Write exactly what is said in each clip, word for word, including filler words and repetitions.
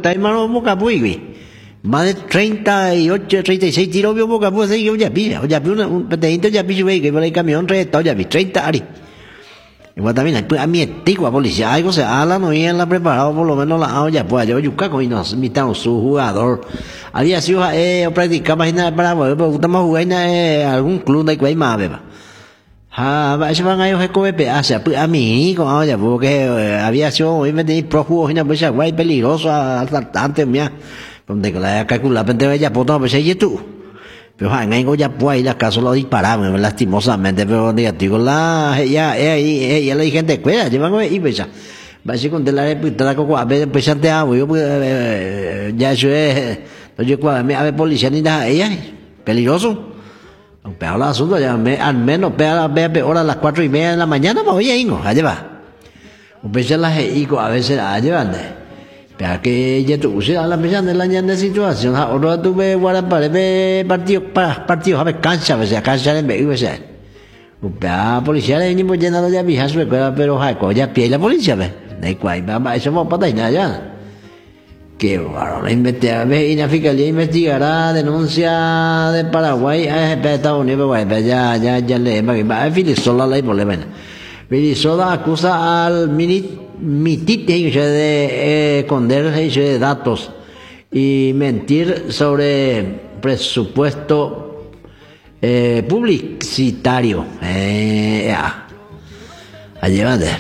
está en mano boca pui. Más de treinta y ocho, treinta y seis tiros vio boca pui, yo ya vi, ya vi un pedacito ya vi que por el camión reto ya vi treinta ari. Igual también hay a mi antigua policía, algo se habla, no bien la preparado, por lo menos la ya pues yo yuca con nos invitamos su jugador. Había sido eh practicaba en para pero estamos jugando en algún club de Cuay más beba. Ah, va a ser van a come pe hacia a mí con ya porque había sido hoy me di pro juego en pues guay peligroso asaltante mía. Donde la calcula pente ya poto pues ahí tú. Pero en algo ya pues la caso lo disparamos lastimosamente pero negativo la ya ella ella la gente cuida llevan y pues ya va a ser con de la reputada con a ver pues antes hago yo ya eso es yo cuando me a ver policía ni nada ella peligroso pero la asunto ya me al menos pega ve hora a las cuatro y media de la mañana pues oye ingo allá va pues ya las higo a veces allá van pero que ya tú usas la mesa de la ñanda situación ahora tú ves guarda para ver partido partido a ver cancha pues ya cancha en medio pues pero policía le venimos llenando ya viejas pero jaco ya pie la policía ve de cuál va eso va para allá ya que bueno la investigación y la fiscalía investigará denuncia de Paraguay a Estados Unidos ya ya ya le va a Filisola la problema Filisola acusa al mini mitit de esconder de datos y mentir sobre presupuesto eh, publicitario eh, yeah. Allí va de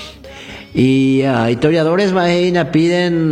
y uh, historiadores más piden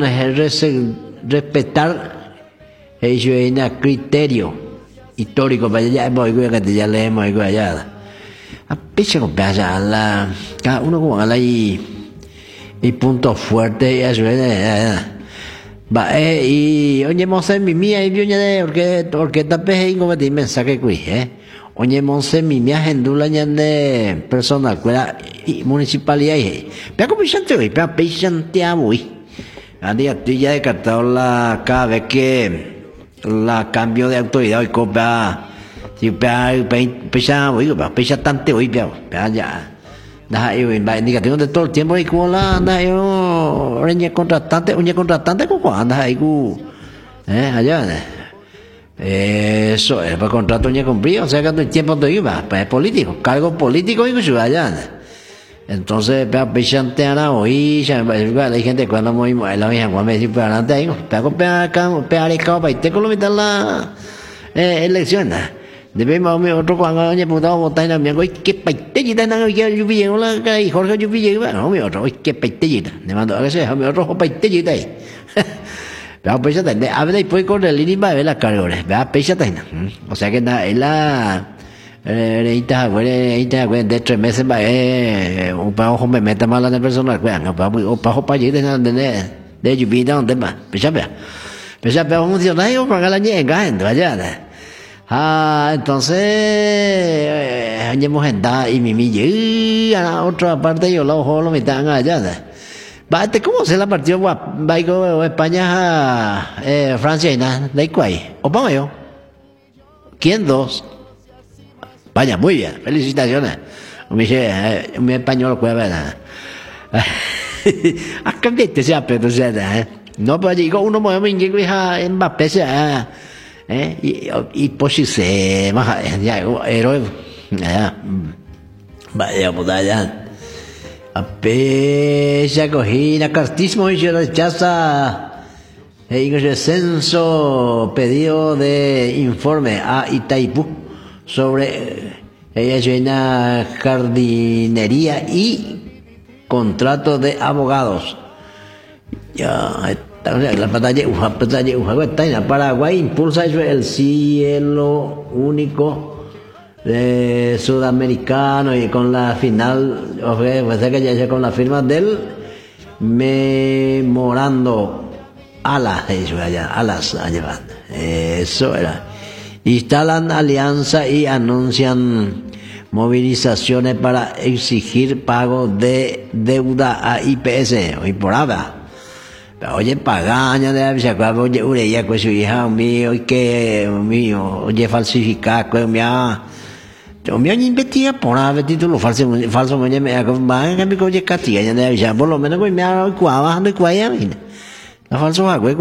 respetar el criterio histórico para allá que ya leemos allá a picha con pasa la cada uno como a la y y punto fuerte eso es va eh y oye monse mi mía y viña de porque porque tape y como te mensaje que eh oye monse mi mía gendula de personal cuela municipalidad y pero como siente hoy pero patiente a muy a día ya de cartado la cada vez que la cambio de autoridad y copa si pea pesa hoy pesa tanto hoy pero ya da yo indica tengo de todo el tiempo y como la anda yo reñe contratante uñe contratante como anda ahí cu eh allá eso es para contrato uñe cumplido o sea que el tiempo de iba pues político cargo político y que allá entonces para pechante ana hoy ya hay gente cuando muy la mía cuando me dice para adelante ahí para copiar acá pegar el cabo para te colocar la elección debemos mi otro cuando oye puto votar en mi hoy que paitellita no quiero yo vi la que Jorge yo vi no mi otro hoy que paitellita le mando a veces a mi otro paitellita ahí pero pues ya tenés a ver después con el línea va a ver la carga va pues ya tenés o sea que nada es la ahorita bueno ahorita bueno de tres meses va eh un pago me meta mal a la persona bueno para un pago para allí de de de yo vi donde más pues ya ve pues ya ve un funcionario para la ñega en allá ah, entonces eh, hemos andado y mi mi a la otra parte yo lo ojo lo metan allá va te cómo se la partió va va España eh, Francia y nada de cuál o vamos yo quién dos vaya muy bien felicitaciones mi eh, mi español puede ver a cambiarte se apretó eh no pues digo uno me inglés en Mbappé se eh y y pues se más ya héroe ya vaya pues allá a pesar cogí la cartismo y yo rechaza el censo pedido de informe a Itaipú sobre ella llena jardinería y contrato de abogados ya la batalla uja batalla uja está en Paraguay impulsa el cielo único de sudamericano y con la final o sea, pues que ya con la firma del memorando alas eso allá alas allá eso era instalan alianza y anuncian movilizaciones para exigir pago de deuda a I P S hoy por ahora oye pagaña de avisar oye ureya con su hija mío y que mío oye falsificar con mi yo me investiga por haber título falso falso me me van a mi oye castiga ya de avisar por lo menos con mi cuava bajando y cuaya la falso